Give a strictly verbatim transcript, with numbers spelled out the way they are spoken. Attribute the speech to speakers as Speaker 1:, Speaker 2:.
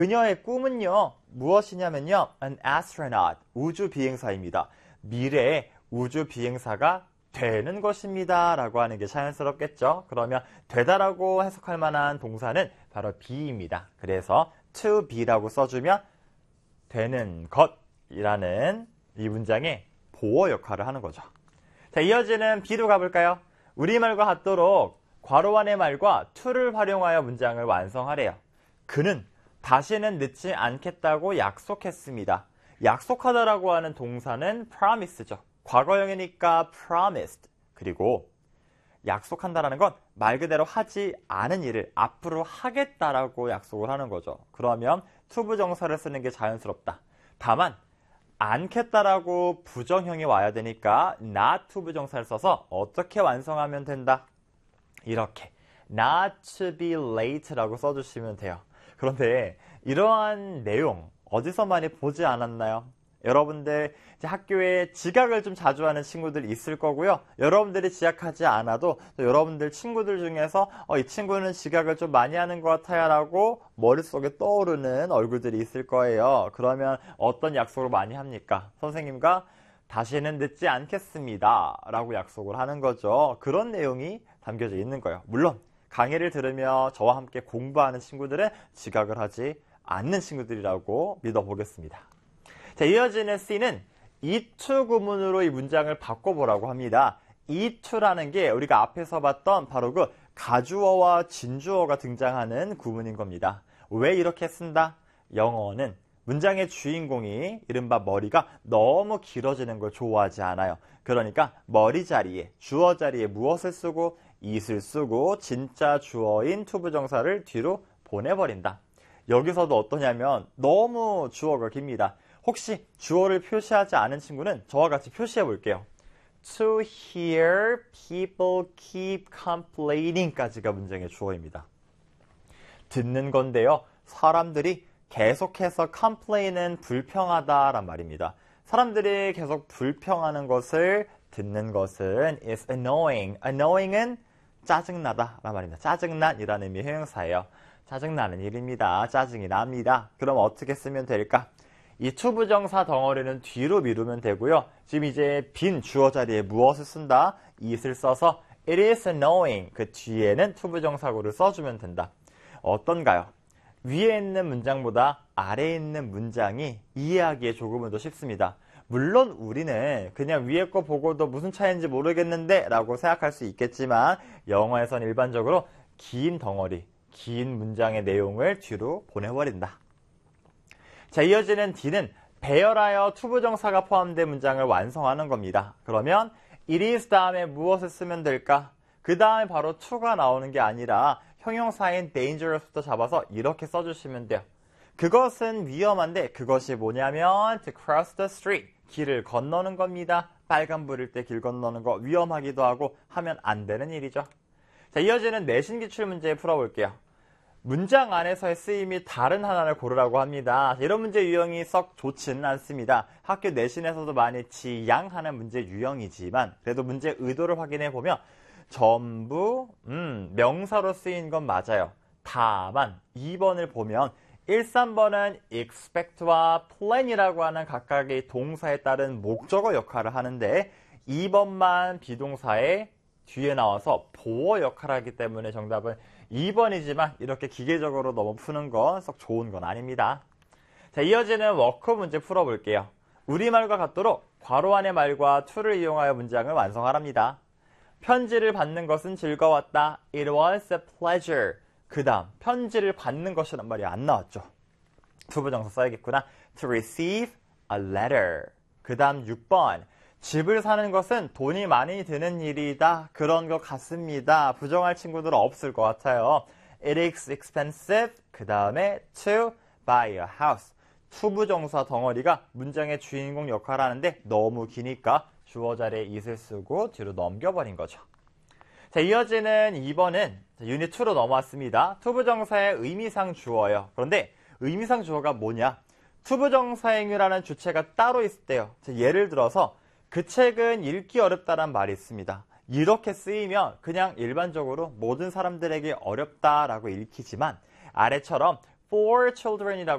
Speaker 1: 그녀의 꿈은요, 무엇이냐면요, an astronaut, 우주 비행사입니다. 미래의 우주 비행사가 되는 것입니다. 라고 하는 게 자연스럽겠죠. 그러면 되다라고 해석할 만한 동사는 바로 be입니다. 그래서 to be라고 써주면 되는 것이라는 이 문장의 보어 역할을 하는 거죠. 자, 이어지는 B로 가볼까요? 우리말과 같도록 괄호 안의 말과 to를 활용하여 문장을 완성하래요. 그는 다시는 늦지 않겠다고 약속했습니다. 약속하다라고 하는 동사는 promise죠. 과거형이니까 promised. 그리고 약속한다라는 건 말 그대로 하지 않은 일을 앞으로 하겠다라고 약속을 하는 거죠. 그러면 to 부정사를 쓰는 게 자연스럽다. 다만 않겠다라고 부정형이 와야 되니까 not to 부정사를 써서 어떻게 완성하면 된다? 이렇게 not to be late라고 써주시면 돼요. 그런데 이러한 내용 어디서 많이 보지 않았나요? 여러분들 이제 학교에 지각을 좀 자주 하는 친구들 있을 거고요. 여러분들이 지각하지 않아도 또 여러분들 친구들 중에서 어, 이 친구는 지각을 좀 많이 하는 것 같아요 라고 머릿속에 떠오르는 얼굴들이 있을 거예요. 그러면 어떤 약속을 많이 합니까? 선생님과 다시는 늦지 않겠습니다 라고 약속을 하는 거죠. 그런 내용이 담겨져 있는 거예요. 물론 강의를 들으며 저와 함께 공부하는 친구들은 지각을 하지 않는 친구들이라고 믿어보겠습니다. 자, 이어지는 C는 이투 구문으로 이 문장을 바꿔보라고 합니다. 이투라는 게 우리가 앞에서 봤던 바로 그 가주어와 진주어가 등장하는 구문인 겁니다. 왜 이렇게 쓴다? 영어는 문장의 주인공이 이른바 머리가 너무 길어지는 걸 좋아하지 않아요. 그러니까 머리 자리에, 주어 자리에 무엇을 쓰고 it을 쓰고 진짜 주어인 to 부정사를 뒤로 보내버린다. 여기서도 어떠냐면 너무 주어가 깁니다. 혹시 주어를 표시하지 않은 친구는 저와 같이 표시해 볼게요. To hear people keep complaining까지가 문장의 주어입니다. 듣는 건데요. 사람들이 계속해서 complain은 불평하다란 말입니다. 사람들이 계속 불평하는 것을 듣는 것은 is annoying. annoying은 짜증나다 라는 말입니다. 짜증난이라는 의미의 형용사예요. 짜증나는 일입니다. 짜증이 납니다. 그럼 어떻게 쓰면 될까? 이 to 부정사 덩어리는 뒤로 미루면 되고요. 지금 이제 빈 주어 자리에 무엇을 쓴다? it을 써서 it is annoying. 그 뒤에는 to 부정사구를 써주면 된다. 어떤가요? 위에 있는 문장보다 아래에 있는 문장이 이해하기에 조금은 더 쉽습니다. 물론 우리는 그냥 위에 거 보고도 무슨 차이인지 모르겠는데 라고 생각할 수 있겠지만 영어에서는 일반적으로 긴 덩어리, 긴 문장의 내용을 뒤로 보내버린다. 자, 이어지는 D는 배열하여 to 부정사가 포함된 문장을 완성하는 겁니다. 그러면 it is 다음에 무엇을 쓰면 될까? 그 다음에 바로 to가 나오는 게 아니라 형용사인 dangerous부터 잡아서 이렇게 써주시면 돼요. 그것은 위험한데 그것이 뭐냐면 to cross the street, 길을 건너는 겁니다. 빨간불일 때 길 건너는 거 위험하기도 하고 하면 안 되는 일이죠. 자, 이어지는 내신 기출 문제 풀어볼게요. 문장 안에서의 쓰임이 다른 하나를 고르라고 합니다. 이런 문제 유형이 썩 좋지는 않습니다. 학교 내신에서도 많이 지양하는 문제 유형이지만 그래도 문제 의도를 확인해 보면 전부 음, 명사로 쓰인 건 맞아요. 다만 이 번을 보면 일, 삼 번은 expect와 plan이라고 하는 각각의 동사에 따른 목적어 역할을 하는데 이 번만 비동사의 뒤에 나와서 보어 역할을 하기 때문에 정답은 이 번이지만 이렇게 기계적으로 너무 푸는 건 썩 좋은 건 아닙니다. 자, 이어지는 워크 문제 풀어볼게요. 우리말과 같도록 괄호 안의 말과 to를 이용하여 문장을 완성하랍니다. 편지를 받는 것은 즐거웠다. It was a pleasure. 그 다음 편지를 받는 것이란 말이 안 나왔죠. to 부정사 써야겠구나. To receive a letter. 그 다음 육 번. 집을 사는 것은 돈이 많이 드는 일이다. 그런 것 같습니다. 부정할 친구들은 없을 것 같아요. It is expensive. 그 다음에 to buy a house. to 부정사 덩어리가 문장의 주인공 역할을 하는데 너무 기니까 주어 자리에 it을 쓰고 뒤로 넘겨버린 거죠. 자, 이어지는 이 번은 유닛 이로 넘어왔습니다. to 부정사의 의미상 주어예요. 그런데 의미상 주어가 뭐냐? to 부정사행위라는 주체가 따로 있을 때요. 자, 예를 들어서 그 책은 읽기 어렵다란 말이 있습니다. 이렇게 쓰이면 그냥 일반적으로 모든 사람들에게 어렵다라고 읽히지만 아래처럼 for children이라고